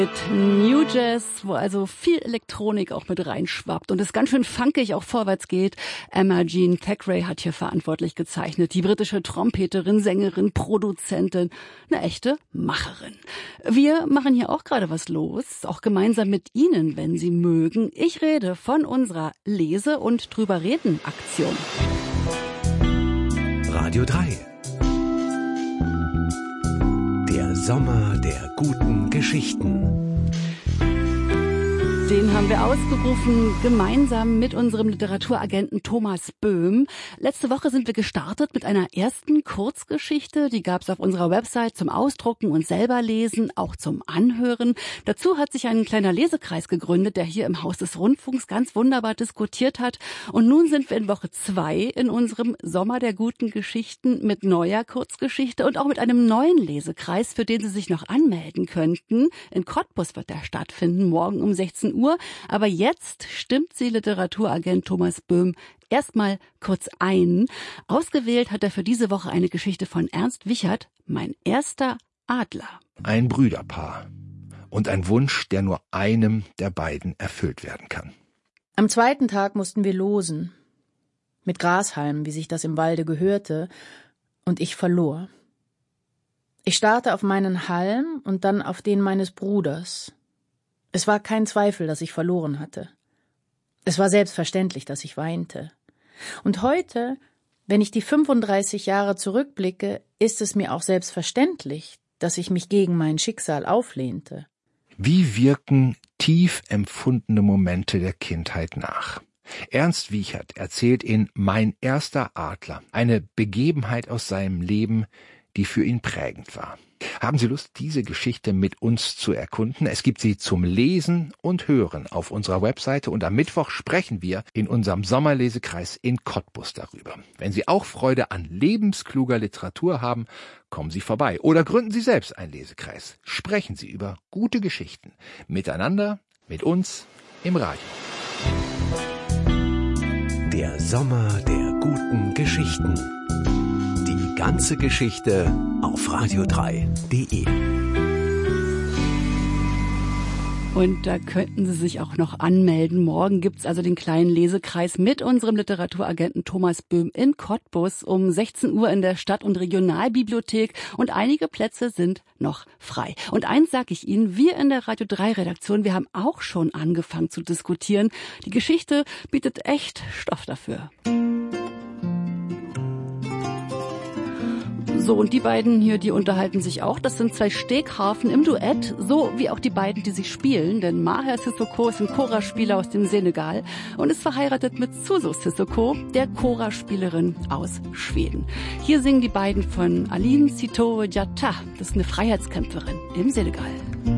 Mit New Jazz, wo also viel Elektronik auch mit reinschwappt und es ganz schön funkig auch vorwärts geht. Emma Jean Thackeray hat hier verantwortlich gezeichnet. Die britische Trompeterin, Sängerin, Produzentin, eine echte Macherin. Wir machen hier auch gerade was los, auch gemeinsam mit Ihnen, wenn Sie mögen. Ich rede von unserer Lese- und Drüber-Reden-Aktion. Radio 3. Der Sommer der guten Geschichten. Den haben wir ausgerufen, gemeinsam mit unserem Literaturagenten Thomas Böhm. Letzte Woche sind wir gestartet mit einer ersten Kurzgeschichte. Die gab es auf unserer Website zum Ausdrucken und selber lesen, auch zum Anhören. Dazu hat sich ein kleiner Lesekreis gegründet, der hier im Haus des Rundfunks ganz wunderbar diskutiert hat. Und nun sind wir in Woche 2 in unserem Sommer der guten Geschichten mit neuer Kurzgeschichte und auch mit einem neuen Lesekreis, für den Sie sich noch anmelden könnten. In Cottbus wird der stattfinden, morgen um 16 Uhr. Aber jetzt stimmt Sie Literaturagent Thomas Böhm erstmal kurz ein. Ausgewählt hat er für diese Woche eine Geschichte von Ernst Wiechert, Mein erster Adler. Ein Brüderpaar und ein Wunsch, der nur einem der beiden erfüllt werden kann. Am zweiten Tag mussten wir losen. Mit Grashalmen, wie sich das im Walde gehörte, und ich verlor. Ich starrte auf meinen Halm und dann auf den meines Bruders. Es war kein Zweifel, dass ich verloren hatte. Es war selbstverständlich, dass ich weinte. Und heute, wenn ich die 35 Jahre zurückblicke, ist es mir auch selbstverständlich, dass ich mich gegen mein Schicksal auflehnte. Wie wirken tief empfundene Momente der Kindheit nach? Ernst Wiechert erzählt in Mein erster Adler eine Begebenheit aus seinem Leben, die für ihn prägend war. Haben Sie Lust, diese Geschichte mit uns zu erkunden? Es gibt sie zum Lesen und Hören auf unserer Webseite und am Mittwoch sprechen wir in unserem Sommerlesekreis in Cottbus darüber. Wenn Sie auch Freude an lebenskluger Literatur haben, kommen Sie vorbei oder gründen Sie selbst einen Lesekreis. Sprechen Sie über gute Geschichten miteinander, mit uns im Radio. Der Sommer der guten Geschichten. Die ganze Geschichte auf radio3.de. Und da könnten Sie sich auch noch anmelden. Morgen gibt's also den kleinen Lesekreis mit unserem Literaturagenten Thomas Böhm in Cottbus um 16 Uhr in der Stadt- und Regionalbibliothek. Und einige Plätze sind noch frei. Und eins sage ich Ihnen, wir in der Radio 3-Redaktion, wir haben auch schon angefangen zu diskutieren. Die Geschichte bietet echt Stoff dafür. So, und die beiden hier, die unterhalten sich auch. Das sind zwei Stegharfen im Duett, so wie auch die beiden, die sie spielen. Denn Maher Sissoko ist ein Chorraspieler aus dem Senegal und ist verheiratet mit Suso Sissoko, der Chorraspielerin aus Schweden. Hier singen die beiden von Aline Sitoé Diatta. Das ist eine Freiheitskämpferin im Senegal.